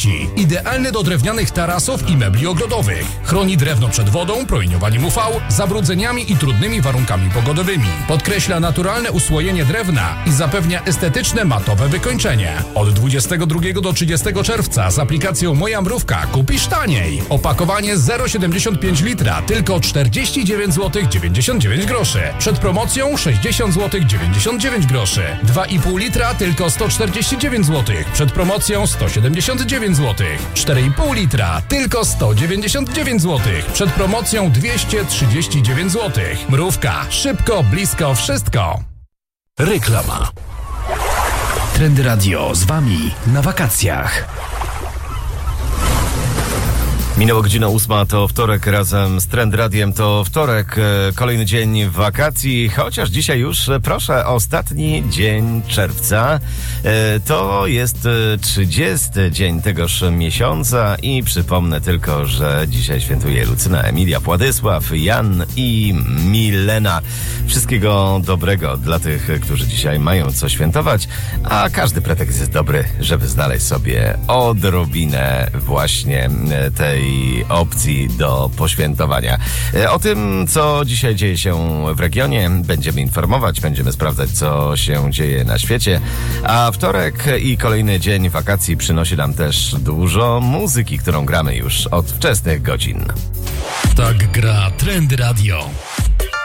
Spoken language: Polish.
jakości. Idealny do drewnianych tarasów i mebli ogrodowych. Chroni drewno przed wodą, promieniowaniem UV, zabrudzeniami i trudnymi warunkami pogodowymi. Podkreśla naturalne usłojenie drewna i zapewnia estetyczne matowe wykończenie. Od 22 do 30 czerwca z aplikacją Moja Mrówka kupisz taniej. Opakowanie 0,75 litra tylko 49 zł 99 groszy. Przed promocją 60 zł 99 groszy. 2,5 litra tylko 149 zł. Przed promocją 179 zł. 4,5 litra tylko 199 zł. Przed promocją 239 zł. Mrówka. Szybko, blisko, wszystko. Reklama. Trendy Radio z wami na wakacjach. Minęła godzina 8, to wtorek, razem z Trend Radiem to wtorek, kolejny dzień wakacji, chociaż dzisiaj już, proszę, ostatni dzień czerwca. To jest 30 dzień tegoż miesiąca i przypomnę tylko, że dzisiaj świętuje Lucyna, Emilia, Władysław, Jan i Milena. Wszystkiego dobrego dla tych, którzy dzisiaj mają co świętować, a każdy pretekst jest dobry, żeby znaleźć sobie odrobinę właśnie tej opcji do poświętowania. O tym, co dzisiaj dzieje się w regionie, będziemy informować, będziemy sprawdzać, co się dzieje na świecie, a wtorek i kolejny dzień wakacji przynosi nam też dużo muzyki, którą gramy już od wczesnych godzin. Tak gra Trendy Radio.